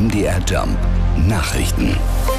MDR Jump Nachrichten.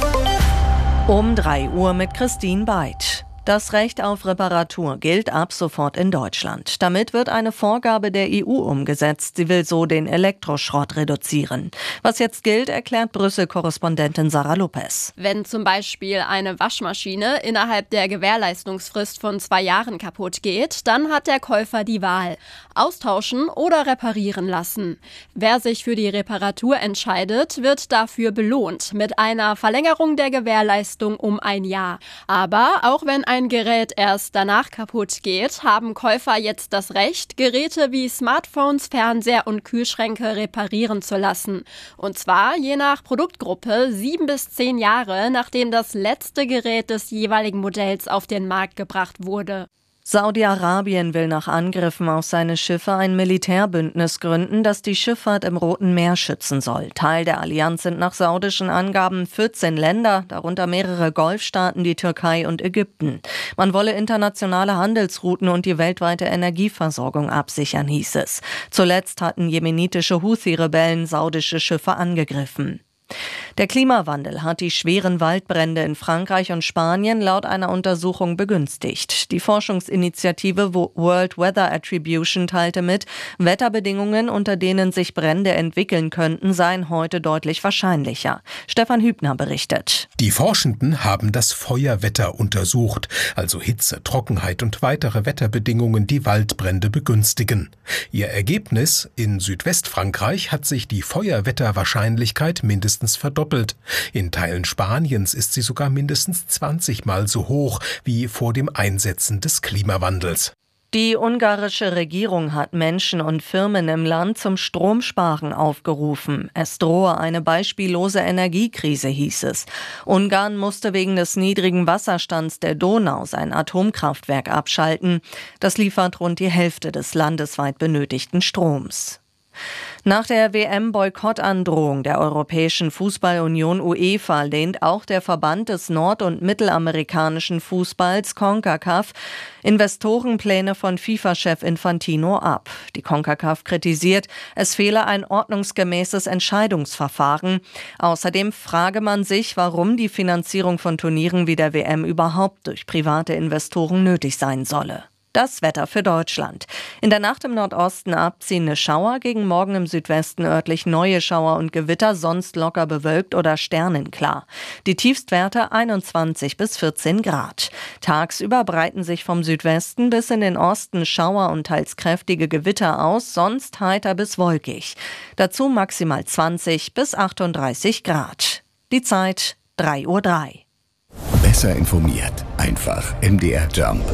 Um 3 Uhr mit Christine Beid. Das Recht auf Reparatur gilt ab sofort in Deutschland. Damit wird eine Vorgabe der EU umgesetzt. Sie will so den Elektroschrott reduzieren. Was jetzt gilt, erklärt Brüssel-Korrespondentin Sarah Lopez. Wenn zum Beispiel eine Waschmaschine innerhalb der Gewährleistungsfrist von 2 Jahren kaputt geht, dann hat der Käufer die Wahl: austauschen oder reparieren lassen. Wer sich für die Reparatur entscheidet, wird dafür belohnt mit einer Verlängerung der Gewährleistung um 1 Jahr. Aber auch wenn ein Gerät erst danach kaputt geht, haben Käufer jetzt das Recht, Geräte wie Smartphones, Fernseher und Kühlschränke reparieren zu lassen. Und zwar je nach Produktgruppe 7 bis 10 Jahre, nachdem das letzte Gerät des jeweiligen Modells auf den Markt gebracht wurde. Saudi-Arabien will nach Angriffen auf seine Schiffe ein Militärbündnis gründen, das die Schifffahrt im Roten Meer schützen soll. Teil der Allianz sind nach saudischen Angaben 14 Länder, darunter mehrere Golfstaaten, die Türkei und Ägypten. Man wolle internationale Handelsrouten und die weltweite Energieversorgung absichern, hieß es. Zuletzt hatten jemenitische Houthi-Rebellen saudische Schiffe angegriffen. Der Klimawandel hat die schweren Waldbrände in Frankreich und Spanien laut einer Untersuchung begünstigt. Die Forschungsinitiative World Weather Attribution teilte mit, Wetterbedingungen, unter denen sich Brände entwickeln könnten, seien heute deutlich wahrscheinlicher. Stefan Hübner berichtet. Die Forschenden haben das Feuerwetter untersucht, also Hitze, Trockenheit und weitere Wetterbedingungen, die Waldbrände begünstigen. Ihr Ergebnis: in Südwestfrankreich hat sich die Feuerwetterwahrscheinlichkeit mindestens verdoppelt. In Teilen Spaniens ist sie sogar mindestens 20 Mal so hoch wie vor dem Einsetzen des Klimawandels. Die ungarische Regierung hat Menschen und Firmen im Land zum Stromsparen aufgerufen. Es drohe eine beispiellose Energiekrise, hieß es. Ungarn musste wegen des niedrigen Wasserstands der Donau sein Atomkraftwerk abschalten. Das liefert rund die Hälfte des landesweit benötigten Stroms. Nach der WM-Boykottandrohung der Europäischen Fußballunion UEFA lehnt auch der Verband des nord- und mittelamerikanischen Fußballs CONCACAF Investorenpläne von FIFA-Chef Infantino ab. Die CONCACAF kritisiert, es fehle ein ordnungsgemäßes Entscheidungsverfahren. Außerdem frage man sich, warum die Finanzierung von Turnieren wie der WM überhaupt durch private Investoren nötig sein solle. Das Wetter für Deutschland. In der Nacht im Nordosten abziehende Schauer, gegen Morgen im Südwesten örtlich neue Schauer und Gewitter, sonst locker bewölkt oder sternenklar. Die Tiefstwerte 21 bis 14 Grad. Tagsüber breiten sich vom Südwesten bis in den Osten Schauer und teils kräftige Gewitter aus, sonst heiter bis wolkig. Dazu maximal 20 bis 38 Grad. Die Zeit 3:03 Uhr. Besser informiert, einfach MDR Jump.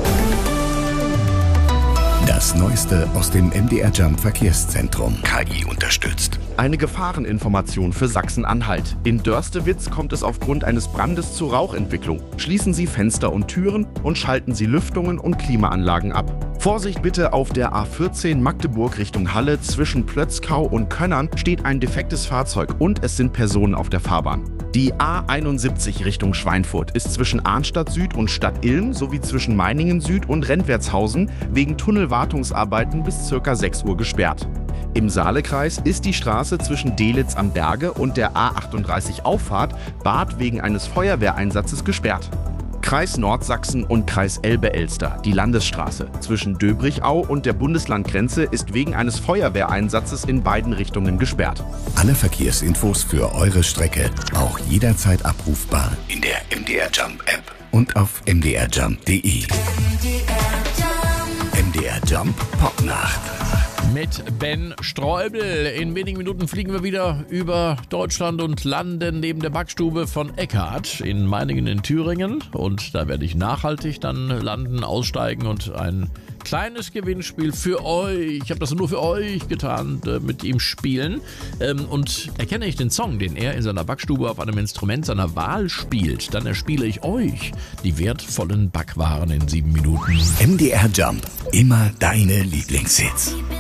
Das Neueste aus dem MDR Jump Verkehrszentrum. KI unterstützt. Eine Gefahreninformation für Sachsen-Anhalt. In Dörstewitz kommt es aufgrund eines Brandes zur Rauchentwicklung. Schließen Sie Fenster und Türen und schalten Sie Lüftungen und Klimaanlagen ab. Vorsicht bitte: auf der A14 Magdeburg Richtung Halle zwischen Plötzkau und Könnern steht ein defektes Fahrzeug und es sind Personen auf der Fahrbahn. Die A71 Richtung Schweinfurt ist zwischen Arnstadt Süd und Stadt Ilm sowie zwischen Meiningen Süd und Rentwertshausen wegen Tunnelwartungsarbeiten bis ca. 6 Uhr gesperrt. Im Saalekreis ist die Straße zwischen Delitzsch am Berge und der A38 Auffahrt Bad wegen eines Feuerwehreinsatzes gesperrt. Kreis Nordsachsen und Kreis Elbe-Elster. Die Landesstraße zwischen Döbrichau und der Bundeslandgrenze ist wegen eines Feuerwehreinsatzes in beiden Richtungen gesperrt. Alle Verkehrsinfos für eure Strecke auch jederzeit abrufbar in der MDR Jump App und auf mdrjump.de. MDR Jump Popnacht. Mit Ben Streubel. In wenigen Minuten fliegen wir wieder über Deutschland und landen neben der Backstube von Eckhardt in Meiningen in Thüringen. Und da werde ich nachhaltig dann landen, aussteigen und ein kleines Gewinnspiel für euch, ich habe das nur für euch getan, mit ihm spielen. Und erkenne ich den Song, den er in seiner Backstube auf einem Instrument seiner Wahl spielt, dann erspiele ich euch die wertvollen Backwaren in 7 Minuten. MDR Jump. Immer deine Lieblingshits.